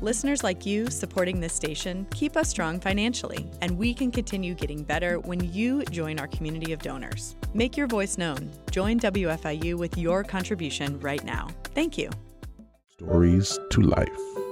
Listeners like you supporting this station keep us strong financially, and we can continue getting better when you join our community of donors. Make your voice known. Join WFIU with your contribution right now. Thank you. Stories to Life.